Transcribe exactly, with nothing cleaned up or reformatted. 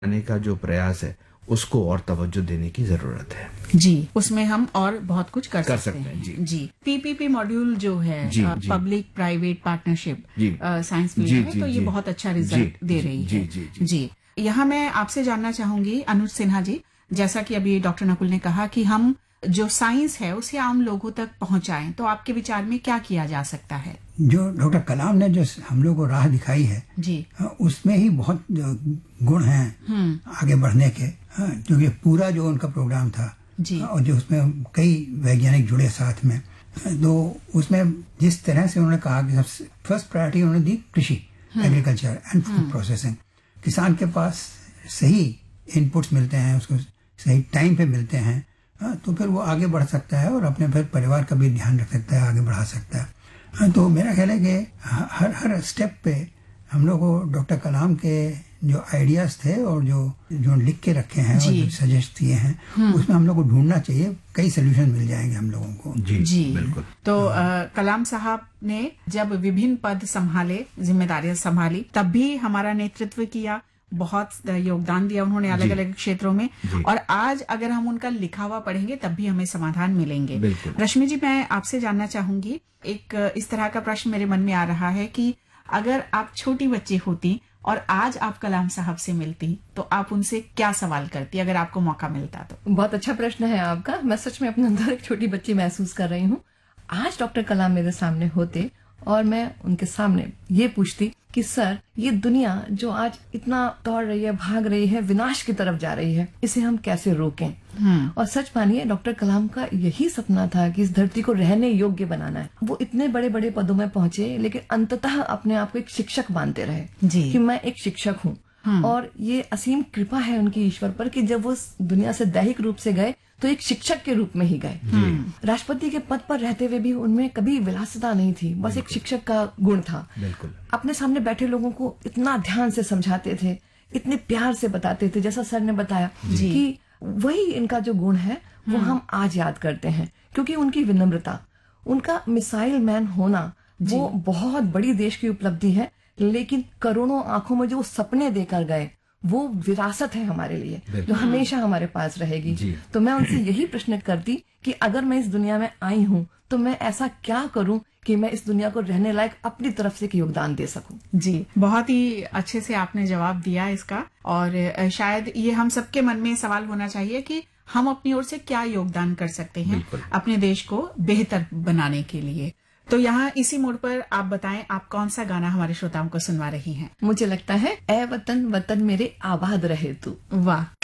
करने का जो प्रयास है उसको और तवज्जो देने की जरूरत है। जी, उसमें हम और बहुत कुछ कर, कर सकते, सकते हैं। हैं। जी, पीपीपी मॉड्यूल जो है public private partnership science field में, तो ये जी, बहुत अच्छा रिजल्ट दे रही जी, है। जी, जी, जी, यहाँ मैं आपसे जानना चाहूंगी अनुज सिन्हा जी, जैसा कि अभी डॉक्टर नकुल ने कहा कि हम जो साइंस है उसे आम लोगों तक पहुंचाएं, तो आपके विचार में क्या किया जा सकता है? जो डॉक्टर कलाम ने जो हम लोग को राह दिखाई है जी, उसमें ही बहुत गुण हैं आगे बढ़ने के, क्योंकि पूरा जो उनका प्रोग्राम था जी, और जो उसमें कई वैज्ञानिक जुड़े साथ में, तो उसमें जिस तरह से उन्होंने कहा कि फर्स्ट प्रायोरिटी उन्होंने दी कृषि, एग्रीकल्चर एंड फूड प्रोसेसिंग। किसान के पास सही इनपुट्स मिलते हैं, उसको सही टाइम पे मिलते हैं, तो फिर वो आगे बढ़ सकता है और अपने फिर परिवार का भी ध्यान रख सकता है, आगे बढ़ा सकता है। तो मेरा ख्याल है कि हर हर स्टेप पे हम लोग को डॉक्टर कलाम के जो आइडियाज थे और जो जो लिख के रखे हैं और जो सजेस्ट किए हैं उसमें हम लोग को ढूंढना चाहिए, कई सोल्यूशन मिल जाएंगे हम लोगों को। जी, जी बिल्कुल। तो आ, कलाम साहब ने जब विभिन्न पद संभाले, जिम्मेदारियां संभाली, तब भी हमारा नेतृत्व किया, बहुत योगदान दिया उन्होंने अलग अलग क्षेत्रों में, और आज अगर हम उनका लिखा हुआ पढ़ेंगे तब भी हमें समाधान मिलेंगे। रश्मि जी, मैं आपसे जानना चाहूंगी, एक इस तरह का प्रश्न मेरे मन में आ रहा है कि अगर आप छोटी बच्ची होती और आज आप कलाम साहब से मिलती तो आप उनसे क्या सवाल करती अगर आपको मौका मिलता तो? बहुत अच्छा प्रश्न है आपका। मैं सच में अपने अंदर एक छोटी बच्ची महसूस कर रही हूँ। आज डॉक्टर कलाम मेरे सामने होते और मैं उनके सामने ये पूछती कि सर, ये दुनिया जो आज इतना दौड़ रही है, भाग रही है, विनाश की तरफ जा रही है, इसे हम कैसे रोकें? और सच मानिए डॉक्टर कलाम का यही सपना था कि इस धरती को रहने योग्य बनाना है। वो इतने बड़े बड़े पदों में पहुंचे लेकिन अंततः अपने आप को एक शिक्षक मानते रहे कि मैं एक शिक्षक हूँ। और ये असीम कृपा है उनकी ईश्वर पर कि जब वो दुनिया से दैहिक रूप से गए तो एक शिक्षक के रूप में ही गए। राष्ट्रपति के पद पर रहते हुए भी उनमें कभी विलासिता नहीं थी, बस एक शिक्षक का गुण था। अपने सामने बैठे लोगों को इतना ध्यान से समझाते थे, इतने प्यार से बताते थे, जैसा सर ने बताया कि वही इनका जो गुण है वो हम आज याद करते हैं, क्योंकि उनकी विनम्रता, उनका मिसाइल मैन होना, वो बहुत बड़ी देश की उपलब्धि है, लेकिन करोड़ों आंखों में जो सपने देकर गए वो विरासत है हमारे लिए, जो हमेशा हमारे पास रहेगी। तो मैं उनसे यही प्रश्न करती कि अगर मैं इस दुनिया में आई हूँ तो मैं ऐसा क्या करूं कि मैं इस दुनिया को रहने लायक अपनी तरफ से योगदान दे सकूं। जी, बहुत ही अच्छे से आपने जवाब दिया इसका, और शायद ये हम सबके मन में सवाल होना चाहिए कि हम अपनी ओर से क्या योगदान कर सकते हैं अपने देश को बेहतर बनाने के लिए। तो यहाँ इसी मोड़ पर आप बताएं, आप कौन सा गाना हमारे श्रोताओं को सुनवा रही हैं? मुझे लगता है ए वतन वतन मेरे आबाद रहे तू। वाह,